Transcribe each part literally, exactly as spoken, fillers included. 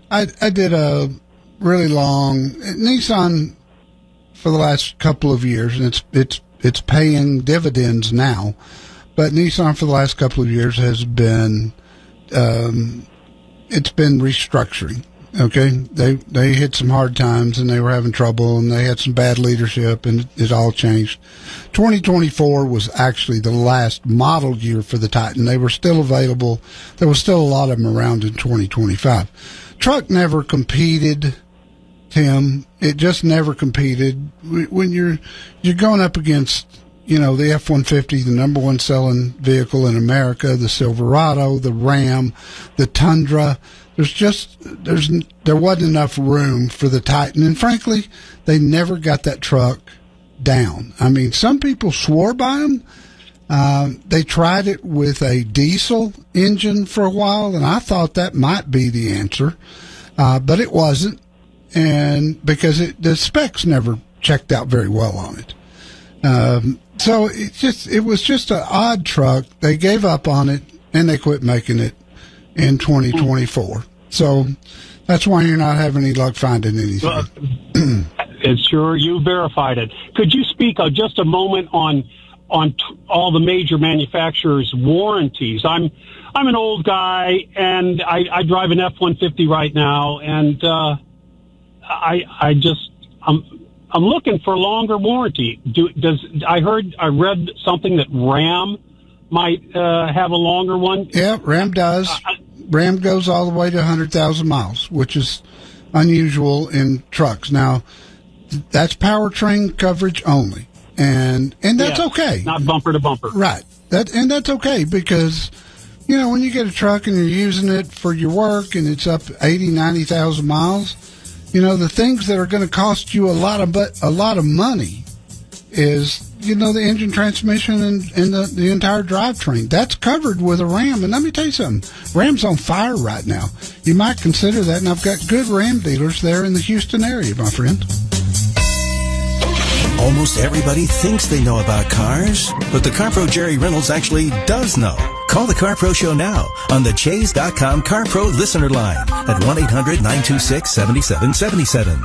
I, I did a really long Nissan for the last couple of years, and it's it's it's paying dividends now. But Nissan for the last couple of years has been um, it's been restructuring. Okay, they they hit some hard times and they were having trouble and they had some bad leadership and it all changed. twenty twenty-four was actually the last model year for the Titan. They were still available. There was still a lot of them around in twenty twenty-five. Truck never competed, Tim. It just never competed. When you're you're going up against, you know, the F one fifty, the number one selling vehicle in America, the Silverado, the Ram, the Tundra. There's just there's there wasn't enough room for the Titan, and frankly, they never got that truck down. I mean, some people swore by them. Uh, they tried it with a diesel engine for a while, and I thought that might be the answer, uh, but it wasn't, and because it, the specs never checked out very well on it. Um, so it just it was just an odd truck. They gave up on it, and they quit making it in twenty twenty-four. So that's why you're not having any luck finding anything. Well, it's sure you verified it. Could you speak uh, just a moment on on t- all the major manufacturers' warranties? I'm I'm an old guy, and I, I drive an F one fifty right now, and uh, I I just I'm I'm looking for longer warranty. Do does I heard I read something that Ram might uh, have a longer one? Yeah, Ram does. Uh, Ram goes all the way to one hundred thousand miles, which is unusual in trucks. Now, that's powertrain coverage only, and and that's yeah, okay. Not bumper to bumper. Right. That and that's okay because, you know, when you get a truck and you're using it for your work and it's up eighty, ninety thousand miles, you know, the things that are going to cost you a lot of but a lot of money is, you know, the engine, transmission, and, and the, the entire drivetrain. That's covered with a Ram. And let me tell you something. Ram's on fire right now. You might consider that, and I've got good Ram dealers there in the Houston area, my friend. Almost everybody thinks they know about cars, but the CarPro Jerry Reynolds actually does know. Call the CarPro Show now on the Chase dot com CarPro listener line at one eight hundred nine two six seven seven seven seven.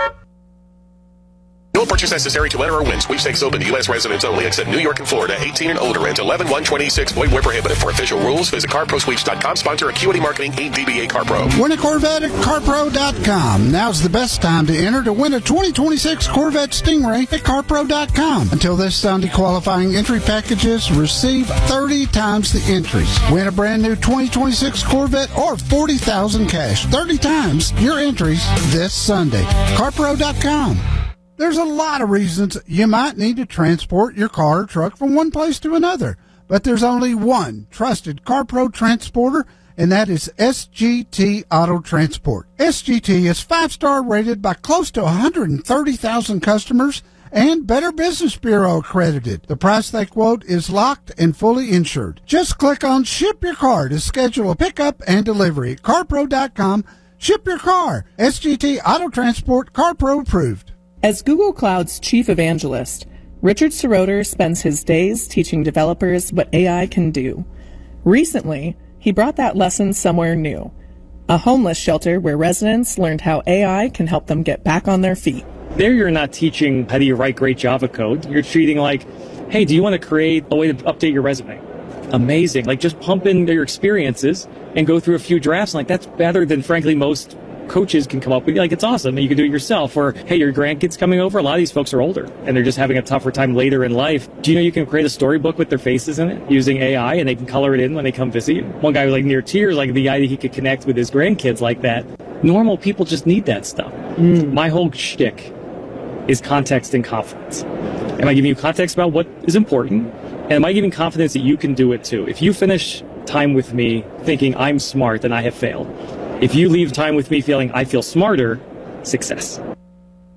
No purchase necessary to enter or win. Sweepstakes open to U S residents only, except New York and Florida. eighteen and older and eleven one twenty-six. Void where prohibited. For official rules, visit car pro sweeps dot com. Sponsor Acuity Marketing, eight D B A CarPro. Win a Corvette at car pro dot com. Now's the best time to enter to win a twenty twenty-six Corvette Stingray at car pro dot com. Until this Sunday, qualifying entry packages receive thirty times the entries. Win a brand new twenty twenty-six Corvette or forty thousand cash. thirty times your entries this Sunday. car pro dot com. There's a lot of reasons you might need to transport your car or truck from one place to another, but there's only one trusted CarPro transporter, and that is S G T Auto Transport. S G T is five-star rated by close to one hundred thirty thousand customers and Better Business Bureau accredited. The price they quote is locked and fully insured. Just click on Ship Your Car to schedule a pickup and delivery at car pro dot com. Ship your car. S G T Auto Transport, CarPro approved. As Google Cloud's chief evangelist, Richard Seroter spends his days teaching developers what A I can do. Recently, he brought that lesson somewhere new, a homeless shelter where residents learned how A I can help them get back on their feet. There you're not teaching how do you write great Java code. You're treating like, hey, do you want to create a way to update your resume? Amazing. Like, just pump in your experiences and go through a few drafts. Like, that's better than, frankly, most coaches can come up with. Like, it's awesome, and you can do it yourself. Or, hey, your grandkids coming over. A lot of these folks are older, and they're just having a tougher time later in life. Do you know you can create a storybook with their faces in it using A I, and they can color it in when they come visit you? One guy was like near tears, like the idea he could connect with his grandkids like that. Normal people just need that stuff. Mm. My whole shtick is context and confidence. Am I giving you context about what is important? And am I giving confidence that you can do it too? If you finish time with me thinking I'm smart, then I have failed. If you leave time with me feeling I feel smarter, success.